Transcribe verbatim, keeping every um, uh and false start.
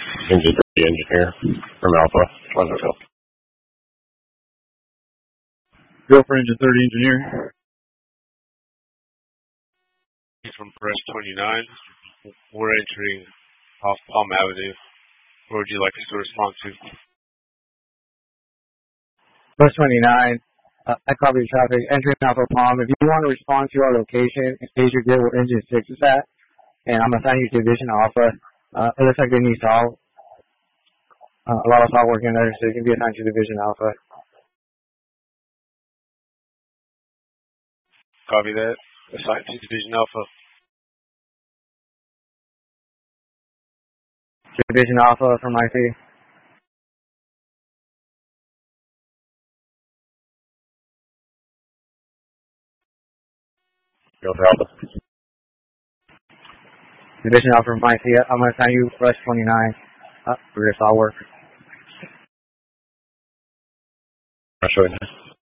Engine three engineer from Alpha. One hotel. Go for engine thirty engineer. From Press twenty-nine. We're entering off Palm Avenue. Where would you like us to respond to? Press twenty-nine. Uh, I copy the traffic. Entering Alpha Palm. If you want to respond to our location, stage your grid where engine six is at. And I'm assigning you to Division Alpha. Uh, it looks like they need salt. Uh, a lot of salt working there, so you can be assigned to Division Alpha. Copy that. Assigned to Division Alpha. Division Alpha from I C. Go to Alpha. Division Alpha from I C. I'm going to assign you Rush twenty-nine uh, for your salt work. Rush twenty-nine.